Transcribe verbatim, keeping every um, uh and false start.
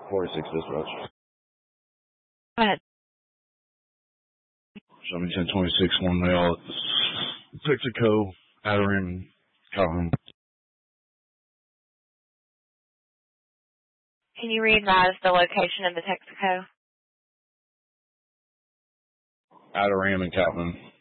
forty-six dispatch. Go ahead. Show me ten twenty-six, one male, Texaco, Adderall, Calhoun. Can you re-advise the location of the Texaco? Adderall and Calhoun.